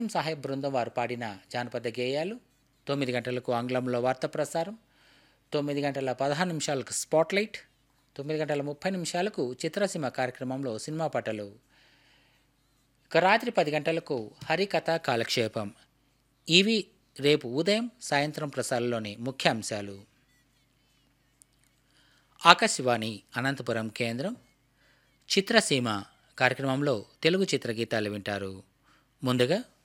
సాహెబ్ బృందం వారు పాడిన జానపద గేయాలు. 9 గంటలకు ఆంగ్లంలో వార్త ప్రసారం. 9 గంటల 16 నిమిషాలకు స్పాట్లైట్. 9 గంటల 30 నిమిషాలకు చిత్రసీమ కార్యక్రమంలో సినిమా పాటలు. ఇక రాత్రి 10 గంటలకు హరికథ కాలక్షేపం. ఇవి రేపు ఉదయం సాయంత్రం ప్రసారంలోని ముఖ్యాంశాలు. ఆకాశవాణి అనంతపురం కేంద్రం చిత్రసీమ కార్యక్రమంలో తెలుగు చిత్రగీతాలు వింటారు. ముందుగా